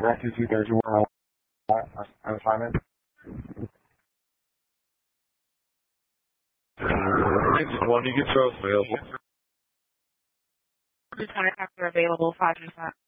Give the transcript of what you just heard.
Rescue 230, assignment. One, you get throw available. Lieutenant Hector available, 5%.